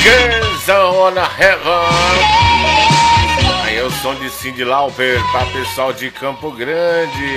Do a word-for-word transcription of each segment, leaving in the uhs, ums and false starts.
Girls I Wanna Heaven. Aí é o som de Cyndi Lauper para pessoal de Campo Grande.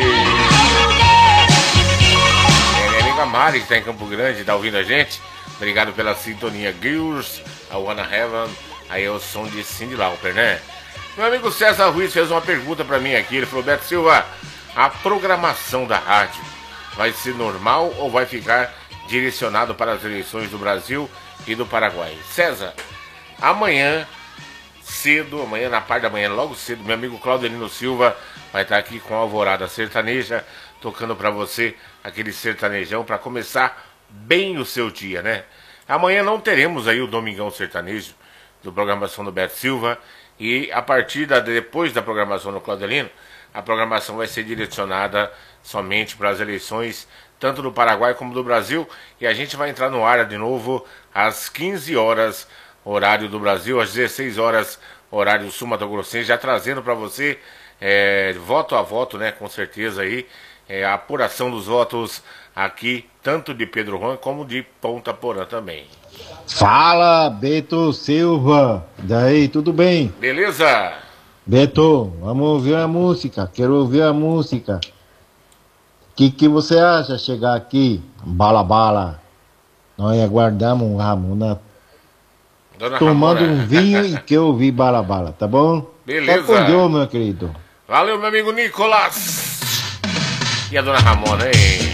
É a amiga Mari que está em Campo Grande, tá ouvindo a gente? Obrigado pela sintonia. Girls I Wanna Heaven. Aí é o som de Cyndi Lauper, né? Meu amigo César Ruiz fez uma pergunta para mim aqui. Ele falou: Beto Silva, a programação da rádio vai ser normal ou vai ficar direcionado para as eleições do Brasil e do Paraguai? César, amanhã cedo, amanhã na parte da manhã, logo cedo, meu amigo Claudelino Silva vai estar aqui com a Alvorada Sertaneja, tocando para você aquele sertanejão para começar bem o seu dia, né? Amanhã não teremos aí o Domingão Sertanejo do programação do Beto Silva, e a partir da depois da programação do Claudelino, a programação vai ser direcionada somente para as eleições, tanto do Paraguai como do Brasil, e a gente vai entrar no ar de novo às quinze horas, horário do Brasil, às dezesseis horas, horário sul-mato-grossense, já trazendo para você, é, voto a voto, né, com certeza aí, é, a apuração dos votos aqui, tanto de Pedro Juan como de Ponta Porã também. Fala, Beto Silva, daí, tudo bem? Beleza? Beto, vamos ouvir a música, quero ouvir a música. O que, que você acha chegar aqui, bala bala? Nós aguardamos um Ramona Dona tomando Ramona. um vinho e que ouvir bala bala, tá bom? Beleza. Tá com Deus, meu querido. Valeu, meu amigo Nicolas. E a Dona Ramona, hein?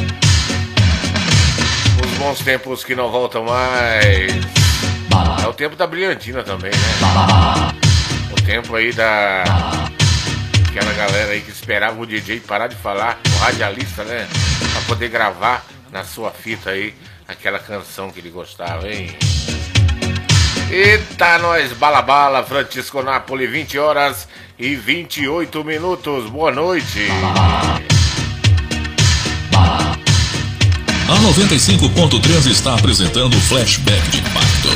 Os bons tempos que não voltam mais. É o tempo da brilhantina também, né? O tempo aí da... aquela galera aí que esperava o D J parar de falar, o radialista, né? Pra poder gravar na sua fita aí aquela canção que ele gostava, hein? Eita, nós, bala bala, Francisco Napoli, vinte horas e vinte e oito minutos. Boa noite. A noventa e cinco ponto três está apresentando o Flashback de Impacto.